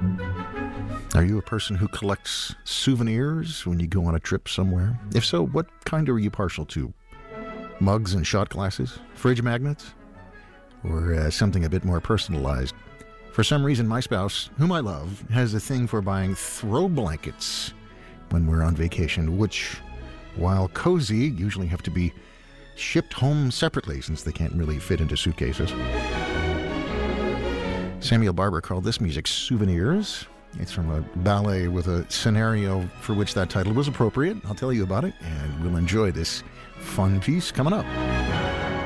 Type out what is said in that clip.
Are you a person who collects souvenirs when you go on a trip somewhere? If so, what kind are you partial to? Mugs and shot glasses? Fridge magnets? Or something a bit more personalized? For some reason, my spouse, whom I love, has a thing for buying throw blankets when we're on vacation, which, while cozy, usually have to be shipped home separately since they can't really fit into suitcases. Samuel Barber called this music Souvenirs. It's from a ballet with a scenario for which that title was appropriate. I'll tell you about it, and we'll enjoy this fun piece coming up.